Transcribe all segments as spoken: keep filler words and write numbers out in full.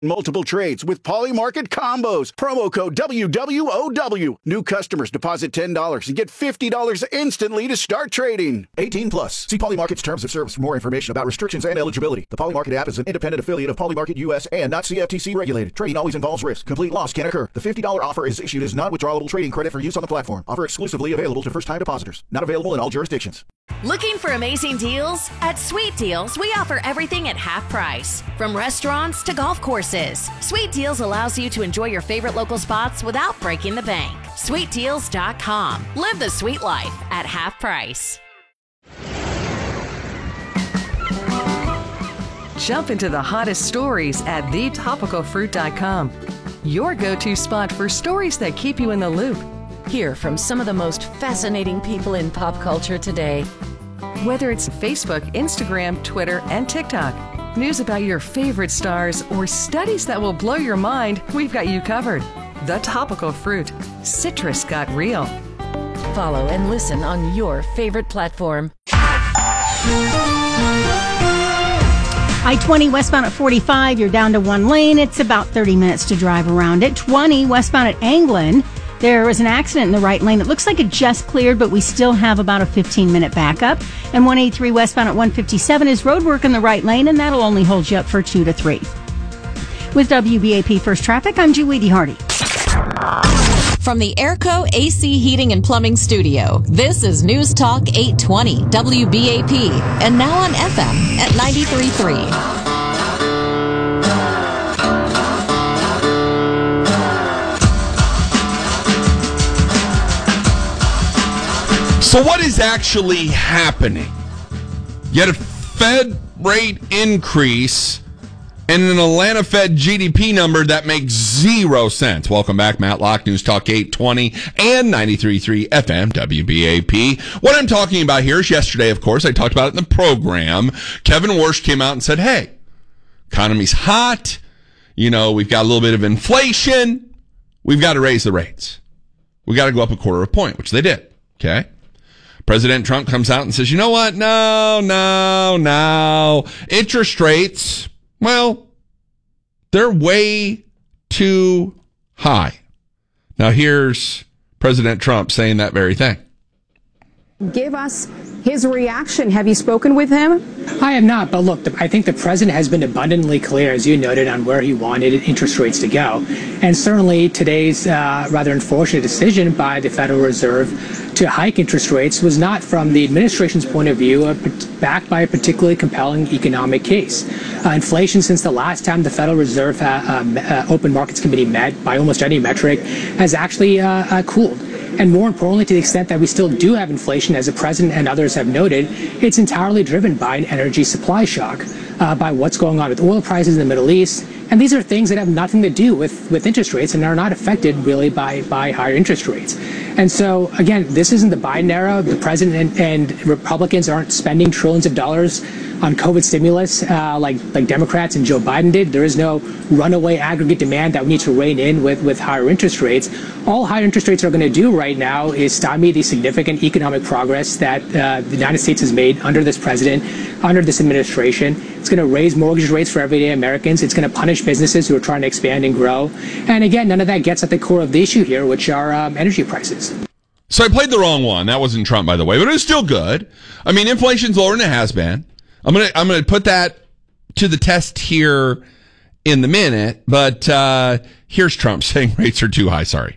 Multiple trades with Polymarket combos. Promo code W W O W. New customers deposit ten dollars and get fifty dollars instantly to start trading. eighteen plus. See Polymarket's terms of service for more information about restrictions and eligibility. The Polymarket app is an independent affiliate of Polymarket U S and not C F T C regulated. Trading always involves risk. Complete loss can occur. The fifty dollars offer is issued as non-withdrawable trading credit for use on the platform. Offer exclusively available to first-time depositors. Not available in all jurisdictions. Looking for amazing deals? At Sweet Deals, we offer everything at half price. From restaurants to golf courses, Sweet Deals allows you to enjoy your favorite local spots without breaking the bank. sweet deals dot com. Live the sweet life at half price. Jump into the hottest stories at the topical fruit dot com. Your go-to spot for stories that keep you in the loop. Hear from some of the most fascinating people in pop culture today. Whether it's Facebook, Instagram, Twitter, and TikTok, news about your favorite stars, or studies that will blow your mind, we've got you covered. The Topical Fruit. Citrus got real. Follow and listen on your favorite platform. I twenty westbound at forty-five, you're down to one lane. It's about thirty minutes to drive around it. twenty westbound at Anglin. There was an accident in the right lane. It looks like it just cleared, but we still have about a fifteen-minute backup. And one eighty-three westbound at one fifty-seven is road work in the right lane, and that'll only hold you up for two to three. With W B A P First Traffic, I'm Julie Hardy. From the Airco A C Heating and Plumbing Studio, this is News Talk eight twenty W B A P, and now on F M at ninety-three point three. So what is actually happening? You had a Fed rate increase and an Atlanta Fed G D P number that makes zero sense. Welcome back, Matt Locke, News Talk eight twenty and ninety-three point three F M W B A P. What I'm talking about here is yesterday, of course, I talked about it in the program. Kevin Warsh came out and said, hey, economy's hot. You know, we've got a little bit of inflation. We've got to raise the rates. We got to go up a quarter of a point, which they did. Okay. President Trump comes out and says, you know what? No, no, no. Interest rates, well, they're way too high. Now, here's President Trump saying that very thing. Give us his reaction. Have you spoken with him? I have not, but look, the, I think the president has been abundantly clear, as you noted, on where he wanted interest rates to go. And certainly today's uh, rather unfortunate decision by the Federal Reserve to hike interest rates was not, from the administration's point of view, uh, backed by a particularly compelling economic case. Uh, inflation, since the last time the Federal Reserve uh, uh, uh, Open Markets Committee met by almost any metric, has actually uh, uh, cooled. And more importantly, to the extent that we still do have inflation, as the president and others have noted, it's entirely driven by an energy supply shock, uh, by what's going on with oil prices in the Middle East. And these are things that have nothing to do with, with interest rates and are not affected really by, by higher interest rates. And so, again, this isn't the Biden era. The president and, and Republicans aren't spending trillions of dollars on COVID stimulus uh, like like Democrats and Joe Biden did. There is no runaway aggregate demand that we need to rein in with, with higher interest rates. All higher interest rates are going to do right now is stymie the significant economic progress that uh, the United States has made under this president, under this administration. It's going to raise mortgage rates for everyday Americans. It's going to punish businesses who are trying to expand and grow. And again, none of that gets at the core of the issue here, which are um, energy prices. So I played the wrong one. That wasn't Trump, by the way, but it was still good. I mean, inflation's lower than it has been. I'm gonna I'm gonna put that to the test here in the minute, but uh, here's Trump saying rates are too high. Sorry.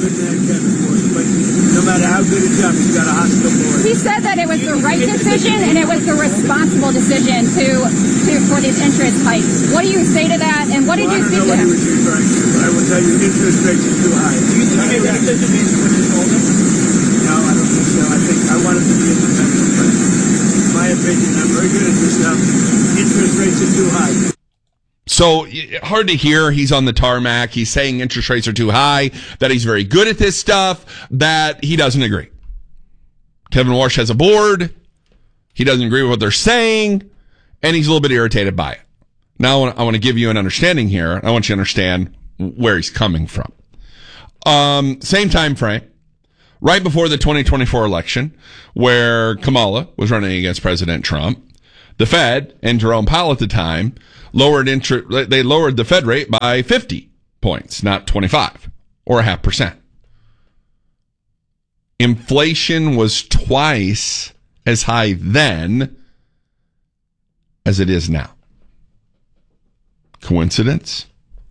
No matter how good a job, he's got a hospital board. He said that it was the right decision and it was the responsible decision to, to for these interest hikes. What do you say to that? And what did well, you speak to him? I don't know what he was referring to, but I will tell you interest rates are too high. Do you think he really said to be independent? No, I don't think so. I think I want him to be independent, but in my opinion, I'm very good at this stuff. Interest rates are too high. So hard to hear. He's on the tarmac. He's saying interest rates are too high, that he's very good at this stuff, that he doesn't agree. Kevin Warsh has a board. He doesn't agree with what they're saying, and he's a little bit irritated by it. Now I want, I want to give you an understanding here. I want you to understand where he's coming from. Um, same time frame, right before the twenty twenty-four election, where Kamala was running against President Trump, the Fed and Jerome Powell at the time lowered interest. They lowered the Fed rate by fifty points, not twenty-five or a half percent. Inflation was twice as high then as it is now. Coincidence?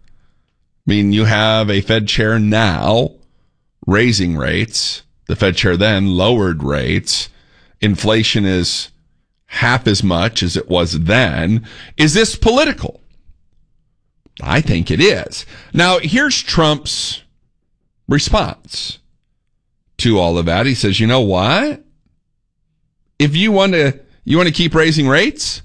I mean, you have a Fed chair now raising rates. The Fed chair then lowered rates. Inflation is half as much as it was then. Is this political? I think it is. Now, here's Trump's response to all of that. He says, you know what? If you want to, you want to keep raising rates,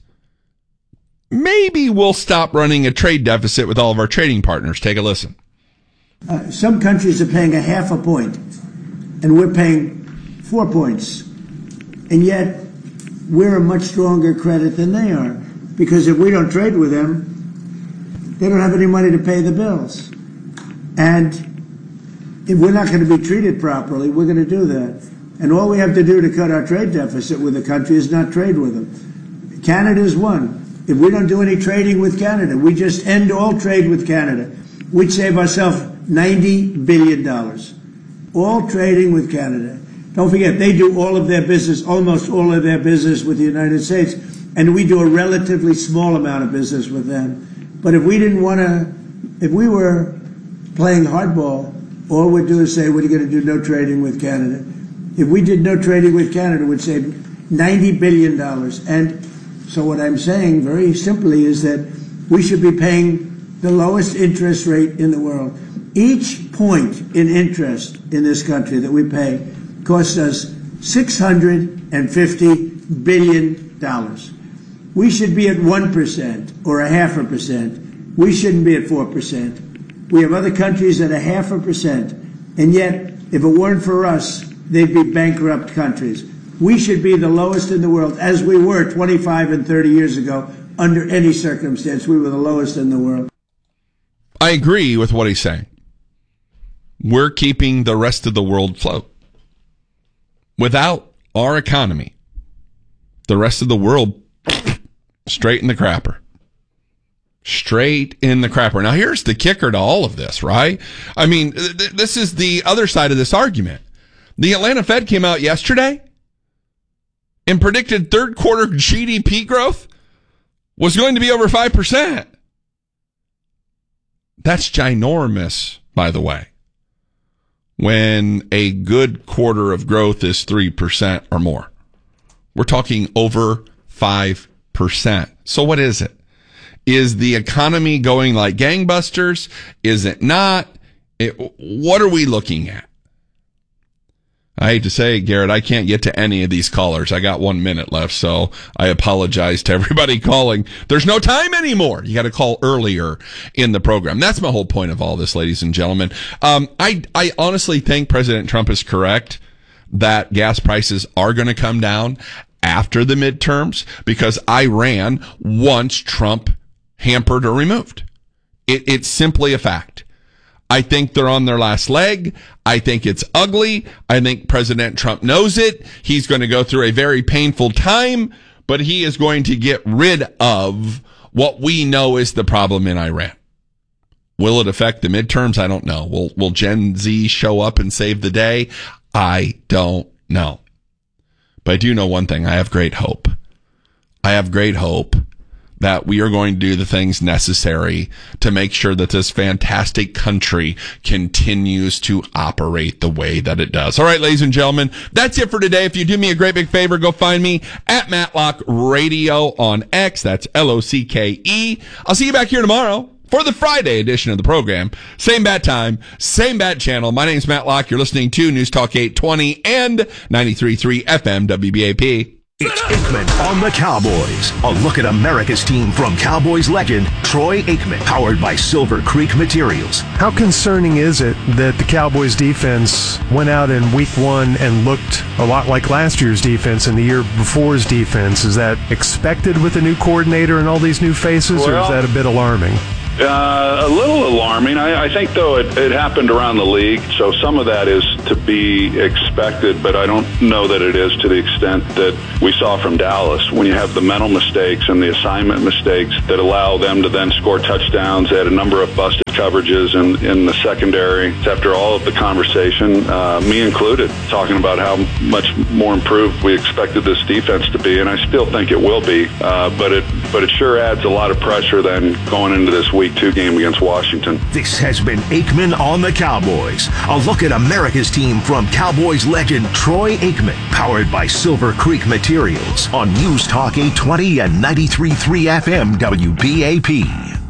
maybe we'll stop running a trade deficit with all of our trading partners. Take a listen. Uh, some countries are paying a half a point, and we're paying four points. And yet, we're a much stronger credit than they are. Because if we don't trade with them, they don't have any money to pay the bills. And if we're not going to be treated properly, we're going to do that. And all we have to do to cut our trade deficit with the country is not trade with them. Canada's one. If we don't do any trading with Canada, we just end all trade with Canada, we'd save ourselves ninety billion dollars. All trading with Canada. Don't forget, they do all of their business, almost all of their business with the United States, and we do a relatively small amount of business with them. But if we didn't want to, if we were playing hardball, all we'd do is say we're going to do no trading with Canada. If we did no trading with Canada, we'd save ninety billion dollars. And so what I'm saying very simply is that we should be paying the lowest interest rate in the world. Each point in interest in this country that we pay costs us six hundred fifty billion dollars. We should be at one percent or a half a percent. We shouldn't be at four percent. We have other countries at a half a percent. And yet, if it weren't for us, they'd be bankrupt countries. We should be the lowest in the world, as we were twenty-five and thirty years ago. Under any circumstance, we were the lowest in the world. I agree with what he's saying. We're keeping the rest of the world afloat. Without our economy, the rest of the world straight in the crapper. Straight in the crapper. Now, here's the kicker to all of this, right? I mean, th- this is the other side of this argument. The Atlanta Fed came out yesterday and predicted third quarter G D P growth was going to be over five percent. That's ginormous, by the way. When a good quarter of growth is three percent or more. We're talking over five percent. So what is it? Is the economy going like gangbusters? Is it not? It, what are we looking at? I hate to say it, Garrett, I can't get to any of these callers. I got one minute left, so I apologize to everybody calling. There's no time anymore. You got to call earlier in the program. That's my whole point of all this, ladies and gentlemen. Um, I, I honestly think President Trump is correct that gas prices are going to come down after the midterms because Iran wants Trump hampered or removed. It, it's simply a fact. I think they're on their last leg. I think it's ugly. I think President Trump knows it. He's going to go through a very painful time, but he is going to get rid of what we know is the problem in Iran. Will it affect the midterms? I don't know. Will, will Gen Z show up and save the day? I don't know. But I do know one thing. I have great hope. I have great hope that we are going to do the things necessary to make sure that this fantastic country continues to operate the way that it does. All right, ladies and gentlemen, that's it for today. If you do me a great big favor, go find me at Matlock Radio on X. That's L O C K E. I'll see you back here tomorrow for the Friday edition of the program. Same bat time, same bat channel. My name's Matt Locke. You're listening to News Talk eight twenty and ninety-three point three F M W B A P. It's Aikman on the Cowboys. A look at America's team from Cowboys legend Troy Aikman, powered by Silver Creek Materials. How concerning is it that the Cowboys defense went out in week one and looked a lot like last year's defense and the year before's defense? Is that expected with a new coordinator and all these new faces, well, or is that a bit alarming? Uh, a little alarming. alarming. I, I think, though, it, it happened around the league, so some of that is to be expected, but I don't know that it is to the extent that we saw from Dallas when you have the mental mistakes and the assignment mistakes that allow them to then score touchdowns. They had a number of busted coverages in, in the secondary. After all of the conversation, uh, me included, talking about how much more improved we expected this defense to be, and I still think it will be, uh, but it but it sure adds a lot of pressure then going into this week two game against Washington. This has been Aikman on the Cowboys. A look at America's team from Cowboys legend Troy Aikman, powered by Silver Creek Materials on News Talk eight twenty and ninety-three point three F M W B A P.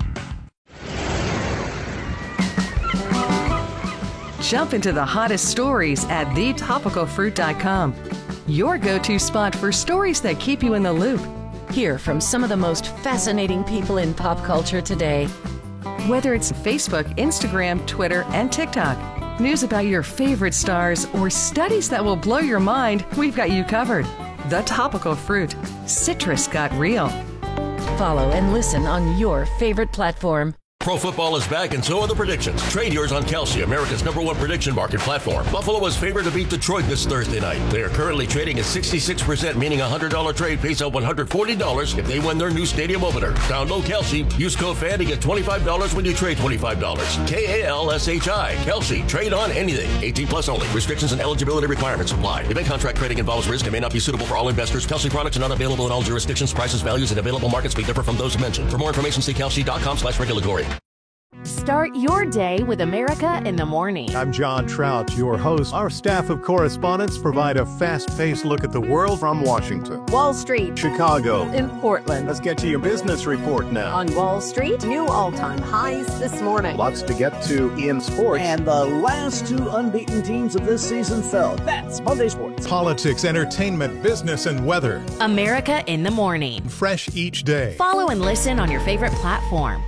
Jump into the hottest stories at the topical fruit dot com. Your go-to spot for stories that keep you in the loop. Hear from some of the most fascinating people in pop culture today. Whether it's Facebook, Instagram, Twitter, and TikTok, news about your favorite stars, or studies that will blow your mind, we've got you covered. The Topical Fruit. Citrus got real. Follow and listen on your favorite platform. Pro football is back, and so are the predictions. Trade yours on Kalshi, America's number one prediction market platform. Buffalo was favored to beat Detroit this Thursday night. They are currently trading at sixty-six percent, meaning a one hundred dollars trade pays out one hundred forty dollars if they win their new stadium opener. Download Kalshi. Use code FAN to get twenty-five dollars when you trade twenty-five dollars. K A L S H I. Kalshi. Trade on anything. eighteen plus only. Restrictions and eligibility requirements apply. Event contract trading involves risk and may not be suitable for all investors. Kalshi products are not available in all jurisdictions. Prices, values, and available markets may differ from those mentioned. For more information, see kalshi.com slash regulatory. Start your day with America in the Morning. I'm John Trout, your host. Our staff of correspondents provide a fast-paced look at the world from Washington, Wall Street, Chicago, in Portland. Let's get to your business report now. On Wall Street, new all-time highs this morning. Lots to get to in sports. And the last two unbeaten teams of this season fell. That's Monday Sports. Politics, entertainment, business, and weather. America in the Morning. Fresh each day. Follow and listen on your favorite platform.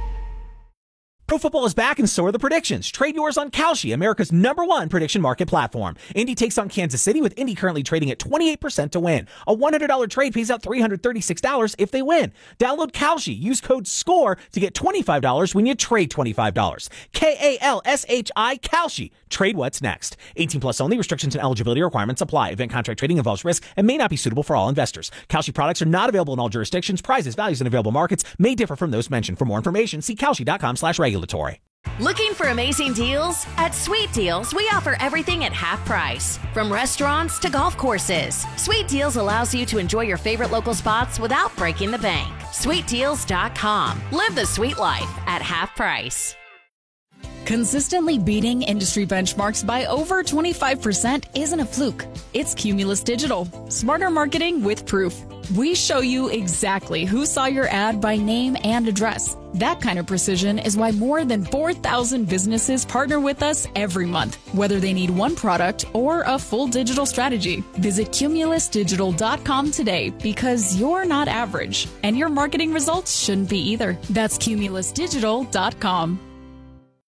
Pro football is back, and so are the predictions. Trade yours on Kalshi, America's number one prediction market platform. Indy takes on Kansas City, with Indy currently trading at twenty-eight percent to win. A one hundred dollars trade pays out three hundred thirty-six dollars if they win. Download Kalshi. Use code SCORE to get twenty-five dollars when you trade twenty-five dollars. K A L S H I, Kalshi. Trade what's next. eighteen plus only. Restrictions and eligibility requirements apply. Event contract trading involves risk and may not be suitable for all investors. Kalshi products are not available in all jurisdictions. Prices, values, and available markets may differ from those mentioned. For more information, see kalshi.com slash regulatory. Looking for amazing deals? At Sweet Deals, we offer everything at half price. From restaurants to golf courses, Sweet Deals allows you to enjoy your favorite local spots without breaking the bank. sweet deals dot com. Live the sweet life at half price. Consistently beating industry benchmarks by over twenty-five percent isn't a fluke. It's Cumulus Digital. Smarter marketing with proof. We show you exactly who saw your ad by name and address. That kind of precision is why more than four thousand businesses partner with us every month, whether they need one product or a full digital strategy. Visit cumulus digital dot com today, because you're not average, and your marketing results shouldn't be either. That's cumulus digital dot com.